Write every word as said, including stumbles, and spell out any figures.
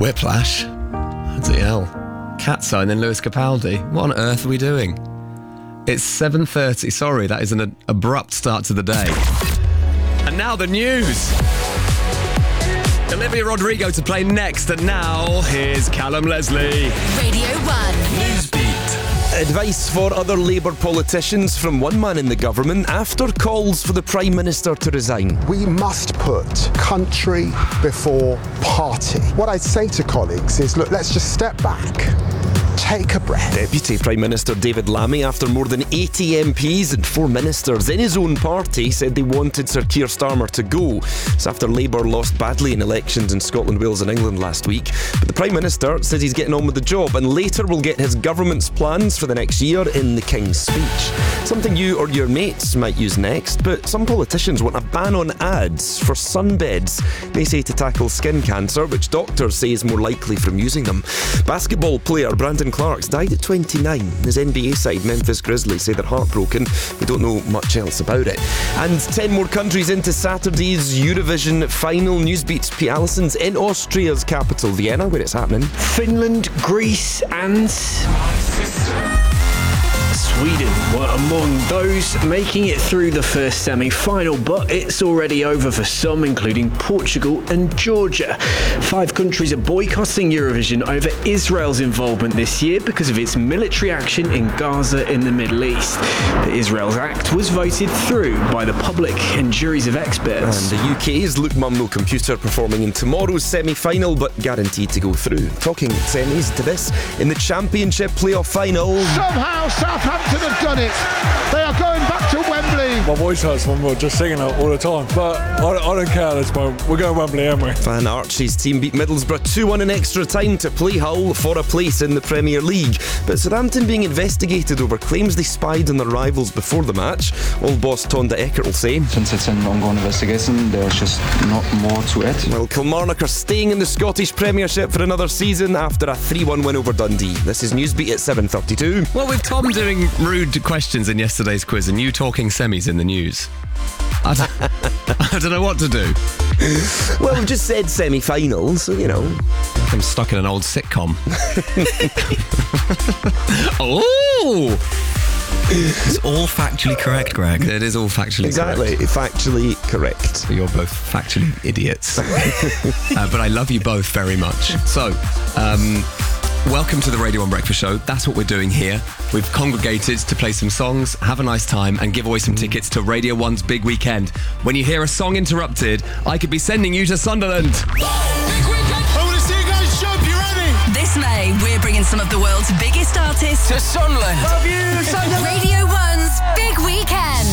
Whiplash. Bloody hell. Cat's Eye and then Lewis Capaldi. What on earth are we doing? It's seven thirty. Sorry, that is an abrupt start to the day. And now the news. Olivia Rodrigo to play next, and now here's Callum Leslie. Radio one. Newsbeat. Advice for other Labour politicians from one man in the government after calls for the Prime Minister to resign. We must put country before party. What I'd say to colleagues is, look, let's just step back. Take a breath. Deputy Prime Minister David Lammy, after more than eighty M Ps and four ministers in his own party said they wanted Sir Keir Starmer to go. It's after Labour lost badly in elections in Scotland, Wales and England last week. But the Prime Minister says he's getting on with the job, and later we'll get his government's plans for the next year in the King's Speech. Something you or your mates might use next, but some politicians want a ban on ads for sunbeds. They say to tackle skin cancer, which doctors say is more likely from using them. Basketball player Brandon Clark's died at twenty-nine. His N B A side, Memphis Grizzlies, say they're heartbroken. We don't know much else about it. And ten more countries into Saturday's Eurovision final. Newsbeat's Pete Allison's in Austria's capital, Vienna, where it's happening. Finland, Greece and Sweden were among those making it through the first semi-final, but it's already over for some, including Portugal and Georgia. Five countries are boycotting Eurovision over Israel's involvement this year because of its military action in Gaza in the Middle East. The Israel's act was voted through by the public and juries of experts. And the U K's Luke Mumno Computer performing in tomorrow's semi-final, but guaranteed to go through. Talking semis to this, in the Championship playoff final. Somehow Southampton have done it. They are going back to Wembley. My voice hurts when we're just singing it all the time, but I, I don't care at this point. We're going Wembley, aren't we? Van Archie's team beat Middlesbrough two one in extra time to play Hull for a place in the Premier League. But Southampton being investigated over claims they spied on their rivals before the match. Old boss Tonda Eckert will say, since it's an ongoing investigation, there's just not more to it. Well, Kilmarnock are staying in the Scottish Premiership for another season after a three one win over Dundee. This is Newsbeat at seven thirty-two. Well, with Tom doing rude questions in yesterday's quiz and you talking semis in the news, I don't, I don't know what to do. Well, we've just said semi-final, so, you know. I'm stuck in an old sitcom. Oh! It's all factually correct, Greg. It is all factually exactly, correct. Exactly, factually correct. So you're both factually idiots. uh, but I love you both very much. So, um... welcome to the Radio one Breakfast Show. That's what we're doing here. We've congregated to play some songs, have a nice time, and give away some tickets to Radio one's big weekend. When you hear a song interrupted, I could be sending you to Sunderland. Big weekend! I want to see you guys jump. You ready? This May, we're bringing some of the world's biggest artists To Sunderland. Love you, Sunderland! Radio one's big weekend.